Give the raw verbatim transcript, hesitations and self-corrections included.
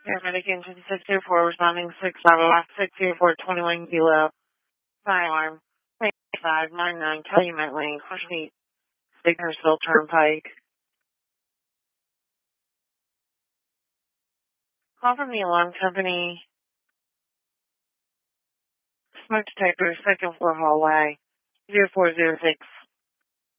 Paramedic engine six zero four responding six level six zero four twenty-one kilo. Fire alarm. five nine nine Calumet Lane, Horsemeat, Bakersville Turnpike. Call from the alarm company. Smoke detector, second floor hallway, zero four zero six.